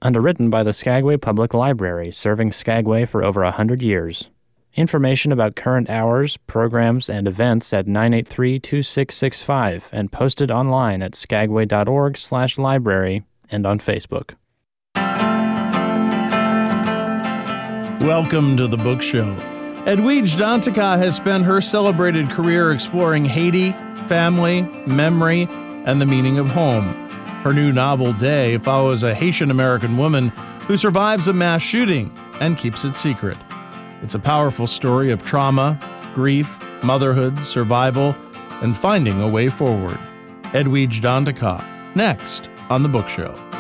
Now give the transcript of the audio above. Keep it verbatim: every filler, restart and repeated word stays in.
Underwritten by the Skagway Public Library, serving Skagway for over one hundred years. Information about current hours, programs, and events at nine eight three, two six six five and posted online at skagway.org slash library and on Facebook. Welcome to the Book Show. Edwidge Danticat has spent her celebrated career exploring Haiti, family, memory, and the meaning of home. Her new novel, Day, follows a Haitian-American woman who survives a mass shooting and keeps it secret. It's a powerful story of trauma, grief, motherhood, survival, and finding a way forward. Edwidge Danticat, next on The Book Show.